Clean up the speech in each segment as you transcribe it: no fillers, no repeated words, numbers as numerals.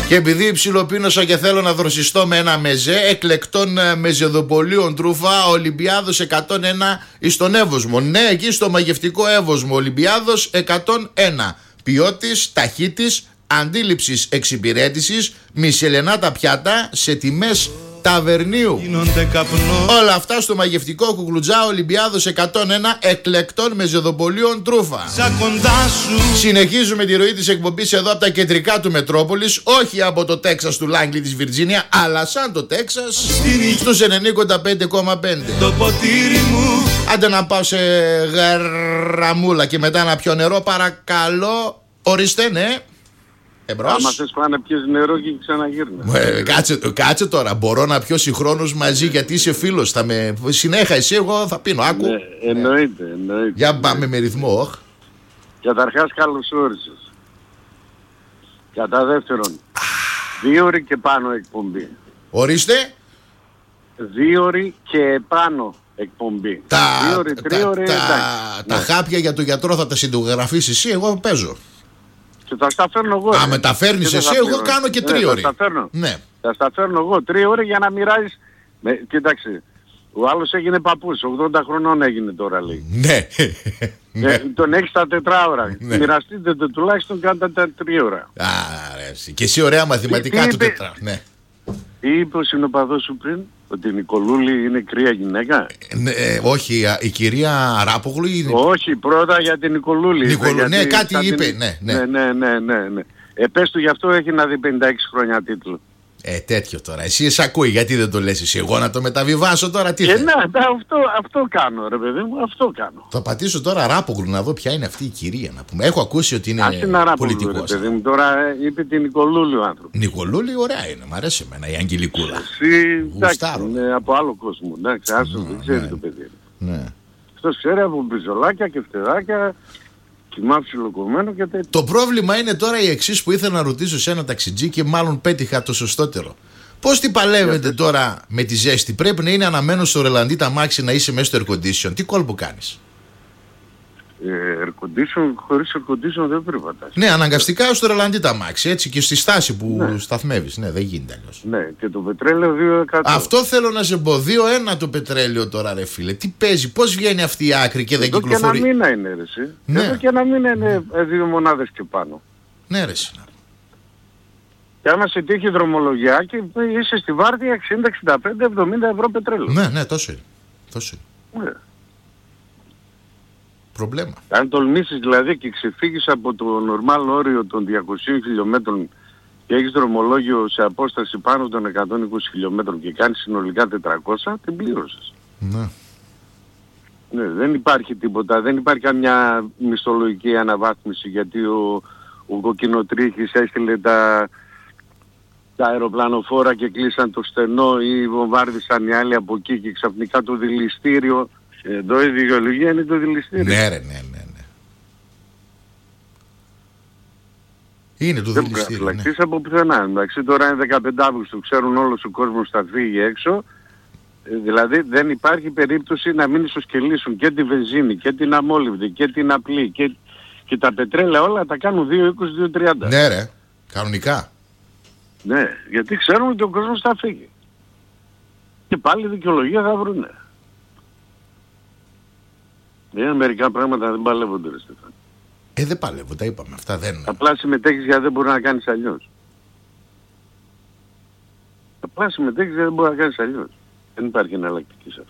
Και επειδή ψιλοπίνωσα και θέλω να δροσιστώ με ένα μεζέ, εκλεκτών μεζεδοπολίων τρούφα, Ολυμπιάδος 101 εις τον Εύωσμο. Ναι, εκεί στο μαγευτικό Εύωσμο, Ολυμπιάδος 101. Ποιότης, ταχύτης, αντίληψης εξυπηρέτησης, μισελενάτα πιάτα σε τιμές ταβερνίου. Όλα αυτά στο μαγευτικό Κουκλουτζά Ολυμπιάδος 101, εκλεκτών μεζεδοπολίων τρούφα. Συνεχίζουμε τη ροή της εκπομπής εδώ από τα κεντρικά του Μετρόπολης, όχι από το Τέξας του Λάγκλι της Βιρτζίνια, αλλά σαν το Τέξας στους 95,5. Άντε να πάω σε γραμμούλα και μετά να πιω νερό, παρακαλώ. Ορίστε, ναι. Εμπρός. Άμα θες πάνε να πιεις νερό και ξαναγύρνα. Κάτσε τώρα, μπορώ να πιω συγχρόνως μαζί γιατί είσαι φίλος. Θα με συνέχα εσύ, εγώ θα πίνω. Άκου. Ναι, εννοείται. Για πάμε με ρυθμό. Καταρχάς καλώς όρισες. Κατά δεύτερον, 2 ώρες και πάνω εκπομπή. Ορίστε. 2 ώρες και επάνω εκπομπή. 2 ώρες, 3 ώρες, τα χάπια για τον γιατρό θα τα συντογραφείς εσύ, εγώ παίζω. Και θα στα φέρνω εγώ. Α, με τα φέρνεις εσύ, εγώ κάνω και 3 ώρες. Ναι. Θα στα φέρνω εγώ 3 ώρες για να μοιράζεις. Κοίταξε, ο άλλος έγινε παππούς, 80 χρονών έγινε τώρα λέει. Ναι. Τον έχεις τα 4 ώρα. Ναι. Μοιραστείτε το τουλάχιστον κάντε τα 3 ώρα. Αρέσει. Και εσύ ωραία μαθηματικά του 4. Ναι. Είπε ο συνοπαδός σου πριν ότι η Νικολούλη είναι κρύα γυναίκα. Όχι, η κυρία Ράπογλου είναι... Όχι, πρώτα για την Νικολούλη. Ναι, κάτι είπε. Ναι. Πες του γι' αυτό έχει να δει 56 χρόνια τίτλο. Τέτοιο τώρα. Εσύ σε ακούει, γιατί δεν το λες εσύ? Εγώ να το μεταβιβάσω τώρα, τι ναι, αυτό κάνω ρε παιδί μου, αυτό κάνω. Θα πατήσω τώρα Ράπογλου να δω ποια είναι αυτή η κυρία, να πούμε. Έχω ακούσει ότι είναι πολιτικός. Ρε παιδί μου, τώρα είπε την Νικολούλη ο άνθρωπος. Νικολούλη ωραία είναι, μ' αρέσει εμένα η Αγγελικούλα. Εντάξει, είναι από άλλο κόσμο, εντάξει, άσο, δεν ξέρει το παιδί. Ναι. Αυτός ξέρει από μπιζολάκια και φτεδάκια. Κοιμά ψιλοκομμένο και τέτοιο. Το πρόβλημα είναι τώρα η εξής που ήθελα να ρωτήσω σε ένα ταξιτζή και μάλλον πέτυχα το σωστότερο. Πώς τι παλεύετε τώρα με τη ζέστη? Πρέπει να είναι αναμένο στο ρελαντί τα μάξι να είσαι μέσα στο air condition. Τι κόλπο κάνεις? Air condition, χωρίς air condition δεν πρέπει να. Ναι, αναγκαστικά στο ρελαντί τα μάξι, έτσι, και στη στάση που σταθμεύεις. Ναι, δεν γίνεται αλλιώς. Ναι, και το πετρέλαιο 2%. Αυτό θέλω να σε πω. 2-1 το πετρέλαιο τώρα, ρε φίλε. Τι παίζει, πώς βγαίνει αυτή η άκρη και δεν κυκλοφορεί? Εδώ και ένα μήνα είναι, ρε εσύ. Ναι. Εδώ και ένα μήνα είναι 2 μονάδες και πάνω. Ναι, ρε εσύ. Και άμα σε τύχει δρομολογιά και είσαι στη βάρδια 60, 65, 70 ευρώ πετρέλαιο. Ναι, τόσο είναι. Ναι. Προβλέμα. Αν τολμήσεις δηλαδή και ξεφύγεις από το νορμάλ όριο των 200 χιλιόμετρων και έχεις δρομολόγιο σε απόσταση πάνω των 120 χιλιόμετρων και κάνεις συνολικά 400, την πλήρωσες. Ναι. Ναι, δεν υπάρχει τίποτα, δεν υπάρχει καμιά μισθολογική αναβάθμιση γιατί ο κοκκινοτρίχης έστειλε τα αεροπλανοφόρα και κλείσαν το στενό ή βομβάρδισαν οι άλλοι από εκεί και ξαφνικά το δηληστήριο. Εδώ η δικαιολογία είναι το δηληστήριο. Ναι. Είναι το δηληστήριο. Δεν πρέπει από πουθενά. Εντάξει, τώρα είναι 15 Αύγουστου, ξέρουν όλος ο κόσμος θα φύγει έξω. Δηλαδή δεν υπάρχει περίπτωση να μην ισοσκελίσουν και τη βενζίνη και την αμόλυβδη και την απλή και τα πετρέλαια όλα τα κάνουν 2,20-2,30. Ναι ρε, κανονικά. Ναι, γιατί ξέρουν ότι ο κόσμος θα φύγει. Και πάλι δικαιολογία θα βρουνε. Μερικά πράγματα δεν παλεύονται ρε Στέφαν. Δεν παλεύω, τα είπαμε αυτά δεν. Απλά συμμετέχεις γιατί δεν μπορεί να κάνεις αλλιώς. Απλά συμμετέχεις γιατί δεν μπορεί να κάνεις αλλιώς. Δεν υπάρχει εναλλακτική σε αυτό.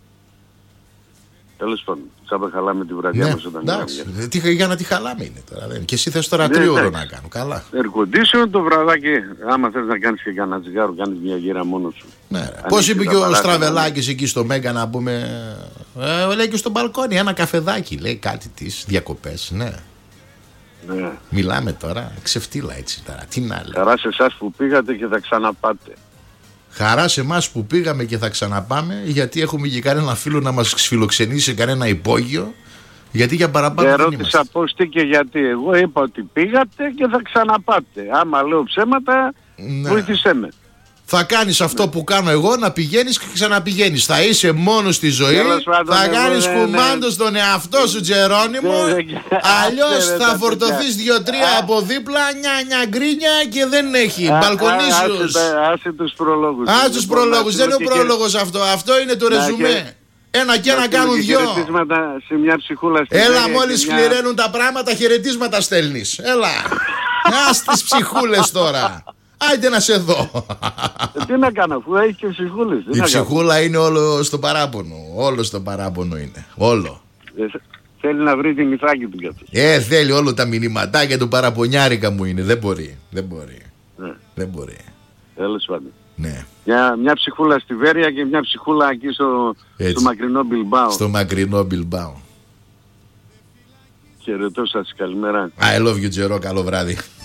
Τέλος πάντων, τσάμπα χαλάμε τη βραδιά μας όταν μιλάμε. Για να τη χαλάμε είναι τώρα. Και εσύ θες τώρα 3 ώρες να κάνω. Καλά. Air condition το βραδάκι, άμα θες να κάνεις και κανένα τσιγάρο, κάνεις μια γύρα μόνος σου. Ναι, πώς είπε και ο Στραβελάκης εκεί στο Μέγκα να πούμε. Λέει και στο μπαλκόνι ένα καφεδάκι. Λέει κάτι της διακοπές. Ναι. Μιλάμε τώρα, ξεφτύλα έτσι τώρα. Τι να λέω. Χαρά σε εσάς που πήγατε και θα ξαναπάτε. Χαρά σε εμάς που πήγαμε και θα ξαναπάμε, γιατί έχουμε και κανένα φίλο να μας φιλοξενήσει σε κανένα υπόγειο. Γιατί για παραπάνω δεν ρώτησα πώς τι και γιατί. Εγώ είπα ότι πήγατε και θα ξαναπάτε. Άμα λέω ψέματα, βοήθησέ με. Θα κάνεις αυτό που κάνω εγώ, να πηγαίνεις και ξαναπηγαίνεις. Θα είσαι μόνος στη ζωή. Θα κάνεις κουμάντο στον εαυτό σου, Τζερόνιμο. Αλλιώς θα φορτωθείς 2-3 από δίπλα, νια γκρίνια και δεν έχει. Μπαλκονίσιους. Άσε τους προλόγους. Άσε τους προλόγους. Δεν είναι ο πρόλογος αυτό. Αυτό είναι το ρεζουμέ. Ένα και ένα κάνουν δυο. Σε μια ψυχούλα. Έλα, μόλις σκληραίνουν τα πράγματα, χαιρετίσματα στέλνεις. Έλα. Ας τις ψυχούλες τώρα. Άιντε να σε δω. Τι να κάνω, αφού έχει και ψυχούλες. Η ψυχούλα είναι όλο στο παράπονο. Όλο στο παράπονο είναι. Όλο. Θέλει να βρει την ηθάκη του κι αυτός. Θέλει όλο τα μηνυματάκια του παραπονιάρικα μου είναι. Δεν μπορεί. Δεν μπορεί. Τέλος πάντων. Ναι. Μια ψυχούλα στη Βέρεια και μια ψυχούλα εκεί στο μακρινό Μπιλμπάο. Στο μακρινό Μπιλμπάο. Χαιρετώ σας, καλημέρα. I love you, Τζερό, καλό βράδυ.